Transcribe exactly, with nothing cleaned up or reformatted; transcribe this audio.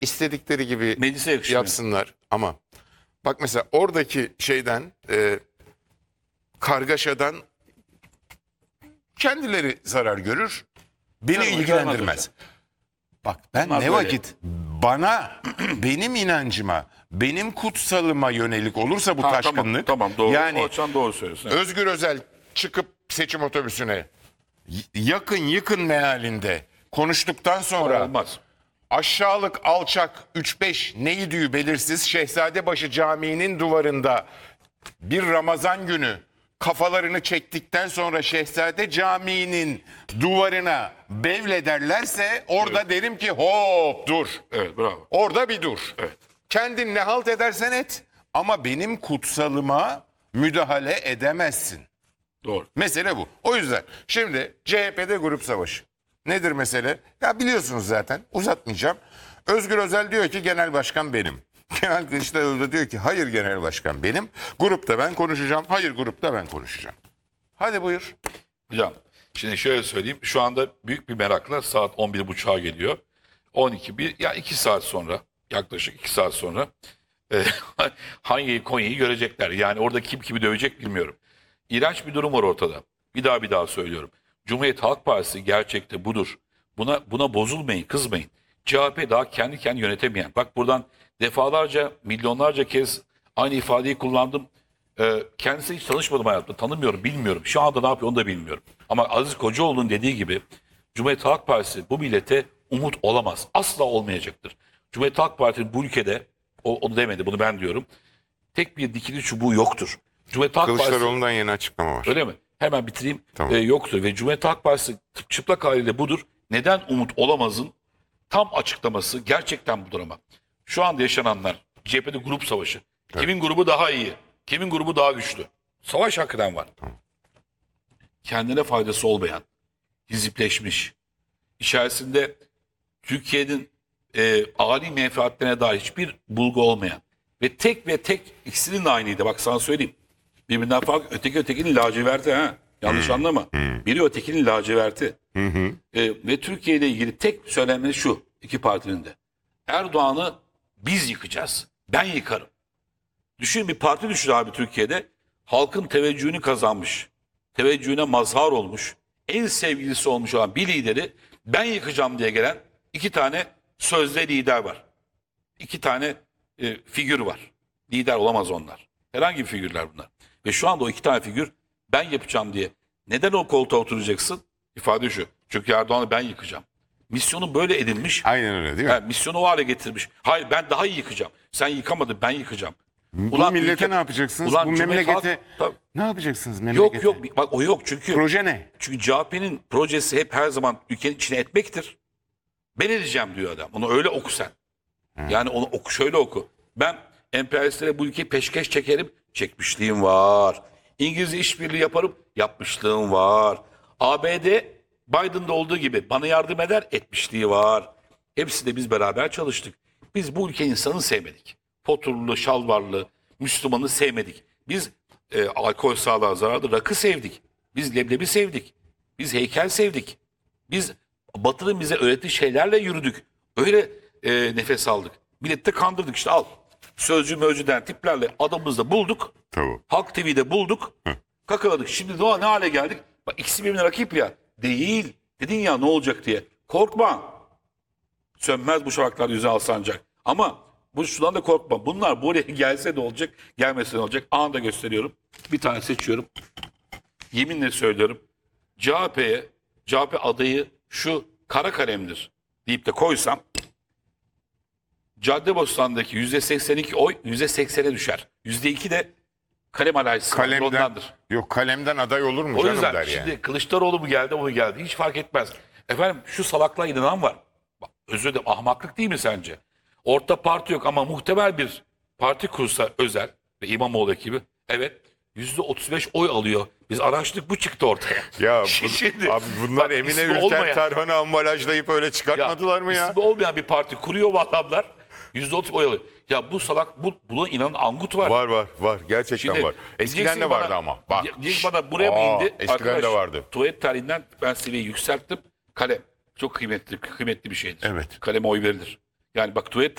istedikleri gibi Meclise yakışmıyor. yapsınlar. Ama bak mesela oradaki şeyden e, kargaşadan kendileri zarar görür. Beni Tabii, ilgilendirmez. Bak ben Bunlar ne böyle. vakit bana, benim inancıma, benim kutsalıma yönelik olursa bu Ha, taşkınlık. Tamam, tamam doğru. Yani O açıdan doğru söylüyorsun. Evet. Özgür Özel çıkıp seçim otobüsüne y- yakın yıkın mealinde konuştuktan sonra Olmaz. aşağılık, alçak, üç beş neydi belirsiz Şehzadebaşı Camii'nin duvarında bir Ramazan günü kafalarını çektikten sonra Şehzade Camii'nin duvarına bevlederlerse orada derim ki hop dur. Evet, bravo. Orada bir dur. Evet. Kendin ne halt edersen et ama benim kutsalıma müdahale edemezsin. Doğru. Mesele bu. O yüzden şimdi C H P'de grup savaşı. Nedir mesele? Ya biliyorsunuz zaten, uzatmayacağım. Özgür Özel diyor ki genel başkan benim. Kemal Kılıçdaroğlu da diyor ki hayır genel başkan benim. Grupta ben konuşacağım. Hayır grupta ben konuşacağım. Hadi buyur. Hocam şimdi şöyle söyleyeyim. Şu anda büyük bir merakla saat on bir buçuğa geliyor. on iki bir ya iki saat sonra yaklaşık iki saat sonra e, hangi Konya'yı görecekler. Yani orada kim kimi dövecek bilmiyorum. İğrenç bir durum var ortada. Bir daha bir daha söylüyorum. Cumhuriyet Halk Partisi gerçekte budur. Buna buna bozulmayın, kızmayın. C H P daha kendi kendini yönetemeyen. Bak buradan defalarca, milyonlarca kez aynı ifadeyi kullandım. Ee, kendisi hiç tanışmadım hayatımda. Tanımıyorum, bilmiyorum. Şu anda ne yapıyor onu da bilmiyorum. Ama Aziz Kocaoğlu'nun dediği gibi Cumhuriyet Halk Partisi bu millete umut olamaz. Asla olmayacaktır. Cumhuriyet Halk Partisi'nin bu ülkede, o, onu demedi bunu ben diyorum. Tek bir dikili çubuğu yoktur. Cumhuriyet Halk Partisi... Kılıçdaroğlu'ndan yeni açıklama var. Öyle mi? Hemen bitireyim. Tamam. Ee, yoktur ve Cumhuriyet Halk Partisi çıplak haliyle budur. Neden umut olamazın tam açıklaması gerçekten budur ama. Şu anda yaşananlar C H P'de grup savaşı. Kimin grubu daha iyi? Kimin grubu daha güçlü? Savaş hakikaten var. Kendine faydası olmayan, hizipleşmiş, içerisinde Türkiye'nin e, âli menfaatlerine dair hiçbir bulgu olmayan ve tek ve tek ikisinin de aynıydı. Bak sana söyleyeyim. Birbirinden farklı. Öteki ötekinin laciverti ha. Yanlış anlama. Biri ötekinin laciverti. E, ve Türkiye ile ilgili tek söylenme şu iki partinin de. Erdoğan'ı biz yıkacağız. Ben yıkarım. Düşün bir parti düşün abi Türkiye'de. Halkın teveccühünü kazanmış. Teveccühüne mazhar olmuş. En sevgilisi olmuş olan bir lideri ben yıkacağım diye gelen iki tane sözde lider var. İki tane e, figür var. Lider olamaz onlar. Herhangi bir figürler bunlar. Ve şu anda o iki tane figür ben yapacağım diye. Neden o koltuğa oturacaksın? İfade şu. Çünkü Erdoğan'ı ben yıkacağım. Misyonu böyle edilmiş. Aynen öyle değil mi? Ha, misyonu o hale getirmiş. Hayır ben daha iyi yıkacağım. Sen yıkamadın ben yıkacağım. Bu millete ülke- ne yapacaksınız? Ulan Bu Cumhuriyet memlekete Halk- Tabii. ne yapacaksınız memlekete? Yok yok bak o yok çünkü. Proje ne? Çünkü C H P'nin projesi hep her zaman ülkenin içine etmektir. Ben edeceğim diyor adam. Onu öyle oku sen. Yani onu oku şöyle oku. Ben emperyalistlere bu ülkeyi peşkeş çekerim. Çekmişliğim var. İngiliz işbirliği yaparım. Yapmışlığım var. A B D Biden'da olduğu gibi bana yardım eder. Etmişliği var. Hepsi de biz beraber çalıştık. Biz bu ülke insanı sevmedik. Poturlu, şalvarlı, Müslümanı sevmedik. Biz e, alkol sağlığa zararlı rakı sevdik. Biz leblebi sevdik. Biz heykel sevdik. Biz Batı'nın bize öğrettiği şeylerle yürüdük. Öyle e, nefes aldık. Milleti de kandırdık işte al. Sözcü mözcüden tiplerle adamımızı da bulduk. Tamam. Halk T V'de bulduk. Kakaladık. Şimdi ne, ne hale geldik? Bak ikisi birbirine rakip ya. Değil. Dedin ya ne olacak diye. Korkma. Sönmez bu şafaklar yüze alsancak. Ama bu şundan da korkma. Bunlar buraya gelse de olacak, gelmese de olacak. Anında gösteriyorum. Bir tane seçiyorum. Yeminle söylüyorum. C H P'ye, C H P adayı şu kara kalemdir deyip de koysam Caddebostan'daki yüzde seksen iki oy yüzde seksene düşer. yüzde iki de kalem alerjisi var, Kalemden, ondandır. yok kalemden aday olur mu O canım yüzden der şimdi yani. Kılıçdaroğlu mu geldi o mu geldi hiç fark etmez. Efendim şu salaklığa inanan var. Bak, özür dilerim ahmaklık değil mi sence? Orta parti yok ama muhtemel bir parti kursa Özel ve İmamoğlu ekibi evet yüzde otuz beş oy alıyor. Biz araştırdık bu çıktı ortaya. Ya bu- Şimdi, abi bunlar bak, Emine ismi Ülker olmayan- Tarhan'ı ambalajlayıp öyle çıkartmadılar mı ya? İsmi olmayan bir parti kuruyor bu adamlar. yüzde otuz oy alıyor. Ya bu salak bu, buna inanan angut var. Var var var gerçekten Şimdi var. Eskiden diyeceksin de vardı bana- ama. Bak. Diyeceksin bana buraya Aa, mı indi? eskiden Arkadaş, de vardı. Tuvalet tarihinden ben seviyeyi yükselttim. Kalem çok kıymetli kıymetli bir şeydir. Evet. Kaleme oy verilir. Yani bak tuvalet